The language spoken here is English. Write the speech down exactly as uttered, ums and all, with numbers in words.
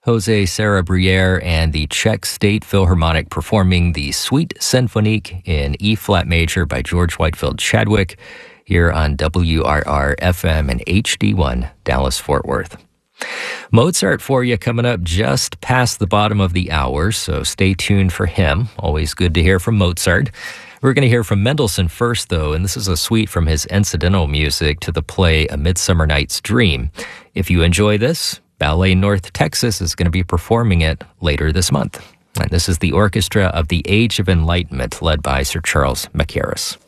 Jose Sarah Briere and the Czech State Philharmonic performing the Suite Symphonique in E-flat major by George Whitefield Chadwick here on W R R F M and H D one Dallas-Fort Worth. Mozart for you coming up just past the bottom of the hour, so stay tuned for him. Always good to hear from Mozart. We're going to hear from Mendelssohn first, though, and this is a suite from his incidental music to the play A Midsummer Night's Dream. If you enjoy this, Ballet North Texas is going to be performing it later this month. And this is the Orchestra of the Age of Enlightenment, led by Sir Charles Mackerras.